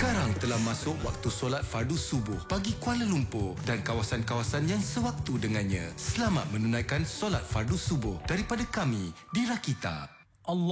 Sekarang telah masuk waktu solat fardu subuh bagi Kuala Lumpur dan kawasan-kawasan yang sewaktu dengannya. Selamat menunaikan solat fardu subuh daripada kami di Rakita.